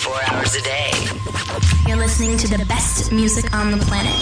24 hours a day. You're listening to the best music on the planet.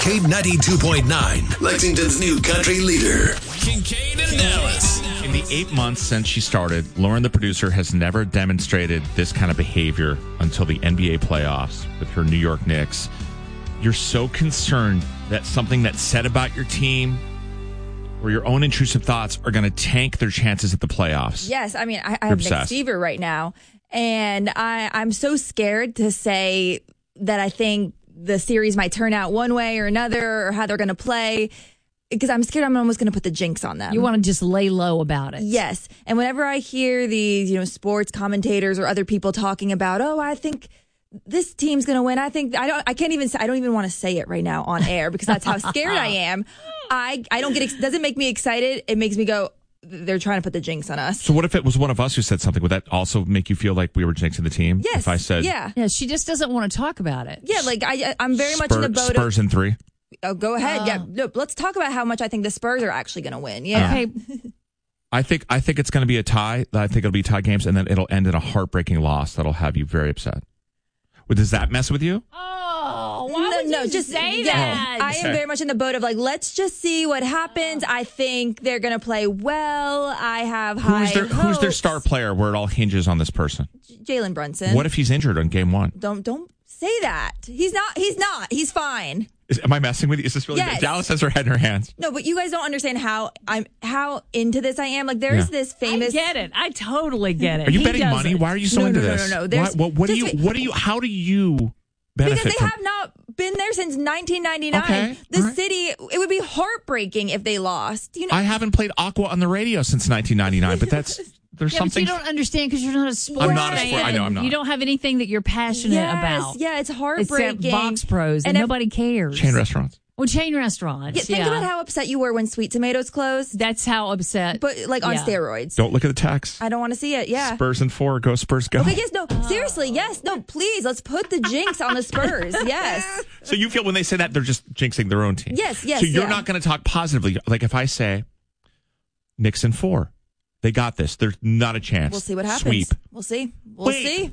K92.9, Lexington's new country leader. Kincaid and Dallas. In the 8 months since she started, Lauren, the producer, has never demonstrated this kind of behavior until the NBA playoffs with her New York Knicks. You're so concerned that something that's said about your team or your own intrusive thoughts are going to tank their chances at the playoffs. Yes, I mean, I have Nick fever right now, and I'm so scared to say that I think the series might turn out one way or another or how they're going to play. Because I'm scared I'm almost going to put the jinx on them. You want to just lay low about it. Yes. And whenever I hear these, sports commentators or other people talking about, I think this team's going to win. I don't even want to say it right now on air because that's how scared I am. I don't doesn't make me excited. It makes me go, they're trying to put the jinx on us. So what if it was one of us who said something? Would that also make you feel like we were jinxing the team? Yes. If I said, yeah, she just doesn't want to talk about it. Yeah, like I'm very much in the boat Spurs in 3. Oh, go ahead. Yeah, look, let's talk about how much I think the Spurs are actually going to win. Yeah. Okay. I think it's going to be a tie. I think it'll be tie games, and then it'll end in a heartbreaking loss that'll have you very upset. Does that mess with you? Oh, why would you just say that? that? I am very much in the boat of let's just see what happens. I think they're going to play well. I have high hopes. Who's their star player where it all hinges on this person? Jalen Brunson. What if he's injured on game 1? Don't say that. He's not. He's fine. Am I messing with you? Is this really? Yes. Dallas has her head in her hands. No, but you guys don't understand how into this I am. Like there's this famous. I get it. I totally get it. Are you betting money? Why are you so into this? No. How do you benefit? Because they have not been there since 1999. Okay. City. It would be heartbreaking if they lost. I haven't played Aqua on the radio since 1999, but there's something. But you don't understand because you're not a sports I'm not a sport. I know I'm not. You don't have anything that you're passionate about. Yeah, it's heartbreaking. Except Box Pros, and nobody cares. Chain restaurants. Well, chain restaurants. Think about how upset you were when Sweet Tomatoes closed. That's how upset. But on steroids. Don't look at the text. I don't want to see it. Yeah. Spurs in 4. Go Spurs, go. Okay, yes, no. Seriously, yes. No, please. Let's put the jinx on the Spurs. Yes. So you feel when they say that, they're just jinxing their own team. Yes. So you're not going to talk positively. Like if I say Knicks in 4. They got this. There's not a chance. We'll see what happens. Sweep. We'll see. We'll see.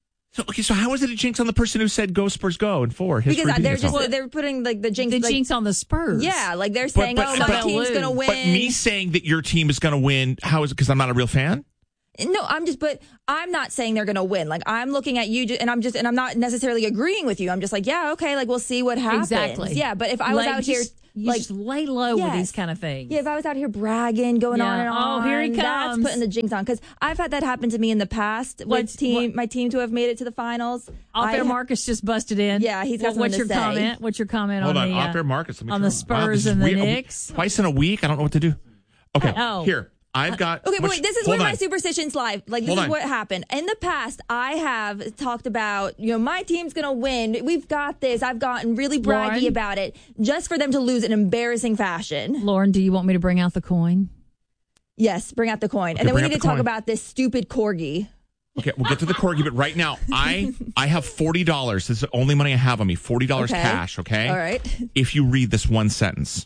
So how is it a jinx on the person who said go Spurs go in 4? Because they're putting the jinx. The jinx on the Spurs. Yeah, like they're saying, my team's going to win. But me saying that your team is going to win, how is it? Because I'm not a real fan? No, I'm not saying they're going to win. Like I'm looking at you and I'm not necessarily agreeing with you. I'm just like, yeah, okay, like we'll see what happens. Exactly. Yeah, but if I was out here just lay low with these kind of things. Yeah, if I was out here bragging, going on and on. Oh, here he comes. That's putting the jinx on. Because I've had that happen to me in the past with my team to have made it to the finals. Off-air Marcus just busted in. Yeah, he's got something to say. Comment? What's your comment Hold on the off-air Marcus? on the Spurs and the Knicks? Twice in a week? I don't know what to do. Okay, here. I've got... Okay, but wait, this is where my superstitions lie. Like, this is what happened. In the past, I have talked about, my team's going to win. We've got this. I've gotten really braggy about it just for them to lose in embarrassing fashion. Lauren, do you want me to bring out the coin? Yes, bring out the coin. And then we need to talk about this stupid corgi. Okay, we'll get to the corgi, but right now, I have $40. This is the only money I have on me. $40 cash, okay? All right. If you read this one sentence.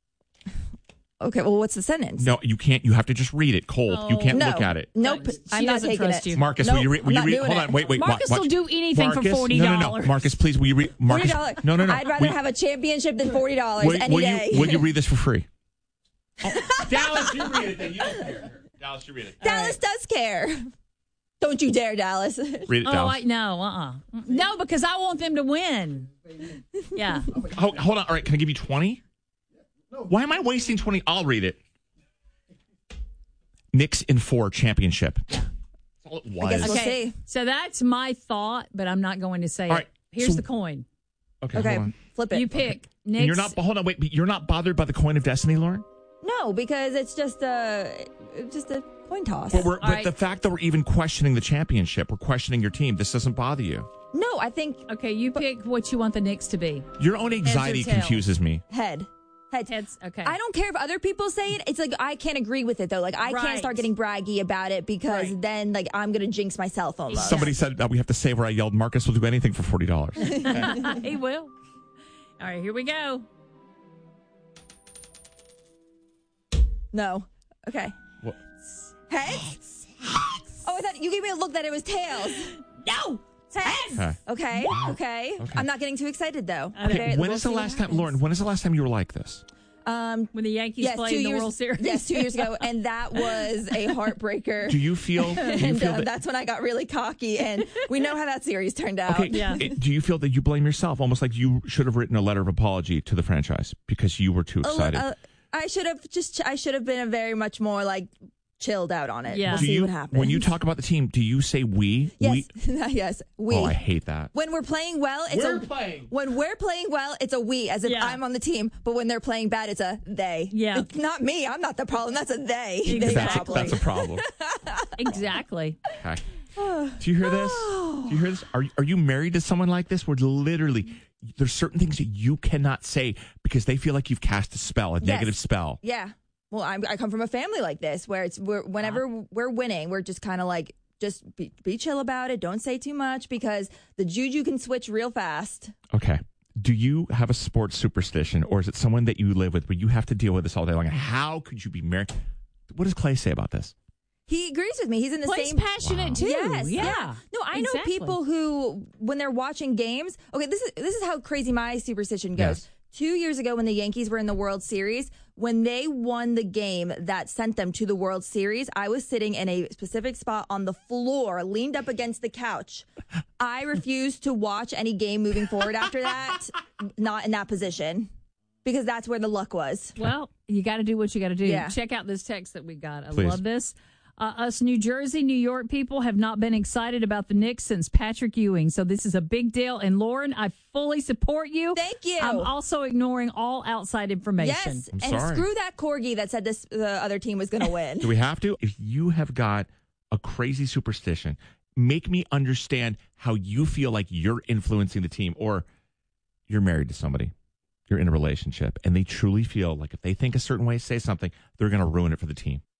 Okay, well, what's the sentence? No, you can't. You have to just read it cold. You can't look at it. Nope, I'm not taking it. You. Marcus, will you read? Hold on, wait. Marcus will do anything Marcus, for $40. No. Marcus, please, will you read? Marcus, $40. No. I'd rather have a championship than $40 any day. Will you read this for free? Dallas, you read it then. You don't care. Dallas, you read it. Dallas does care. Don't you dare, Dallas. Read it, Dallas. No, because I want them to win. Yeah. Hold on. All right, can I give you 20? Why am I wasting 20? I'll read it. Knicks in 4 championship. That's all it was. I guess we'll see. So that's my thought, but I'm not going to say all right, it. Here's the coin. Okay, flip it. You pick. Knicks. You're not. Hold on, wait. But you're not bothered by the coin of destiny, Lauren? No, because it's just a coin toss. But the fact that we're even questioning the championship, we're questioning your team. This doesn't bother you. No, I think. Okay, you pick what you want the Knicks to be. Your own anxiety confuses me. Heads. Okay. I don't care if other people say it. It's like I can't agree with it though. Like I can't start getting braggy about it because then like I'm gonna jinx myself almost. Somebody said that we have to say where I yelled, Marcus will do anything for $40. He will. All right, here we go. No. Okay. Heads? Oh, I thought you gave me a look that it was tails. No. Okay. I'm not getting too excited though. Okay, when is the last time, Lauren? When is the last time you were like this? When the Yankees played in the World Series. Yes, 2 years ago, and that was a heartbreaker. Do you feel? That's when I got really cocky, and we know how that series turned out. Okay, do you feel that you blame yourself, almost like you should have written a letter of apology to the franchise because you were too excited? I should have been very much more like chilled out on it. Yeah. We'll see what happens. When you talk about the team, do you say we? Yes, yes, we. Oh, I hate that. When we're playing well, when we're playing well, it's a we, as if I'm on the team. But when they're playing bad, it's a they. Yeah. It's not me. I'm not the problem. That's a they. Exactly. That's a problem. Exactly. Okay. Do you hear this? Do you hear this? Are you married to someone like this? Where literally there's certain things that you cannot say because they feel like you've cast a spell, a negative spell. Yeah. Well, I come from a family like this where whenever we're winning, we're just kind of like, just be chill about it. Don't say too much because the juju can switch real fast. Okay. Do you have a sports superstition, or is it someone that you live with where you have to deal with this all day long? How could you be married? What does Clay say about this? He agrees with me. He's in the Clay's same passionate too. Yes, Yeah. No, I know people who, when they're watching games. Okay, this is how crazy my superstition goes. Yes. 2 years ago, when the Yankees were in the World Series, when they won the game that sent them to the World Series, I was sitting in a specific spot on the floor, leaned up against the couch. I refused to watch any game moving forward after that, not in that position, because that's where the luck was. Well, you got to do what you got to do. Yeah. Check out this text that we got. I Please. love this. Us New Jersey, New York people have not been excited about the Knicks since Patrick Ewing. So this is a big deal. And Lauren, I fully support you. Thank you. I'm also ignoring all outside information. Yes, I'm and sorry. screw that corgi that said the other team was going to win. Do we have to? If you have got a crazy superstition, make me understand how you feel like you're influencing the team, or you're married to somebody, you're in a relationship, and they truly feel like if they think a certain way, say something, they're going to ruin it for the team.